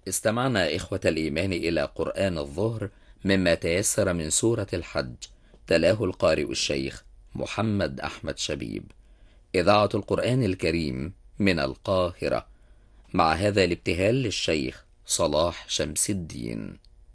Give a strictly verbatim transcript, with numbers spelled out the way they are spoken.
استمعنا إخوة الإيمان إلى قرآن الظهر مما تيسر من سورة الحج، تلاه القارئ الشيخ محمد أحمد شبيب، إذاعة القرآن الكريم من القاهرة، مع هذا الابتهال للشيخ صلاح شمس الدين.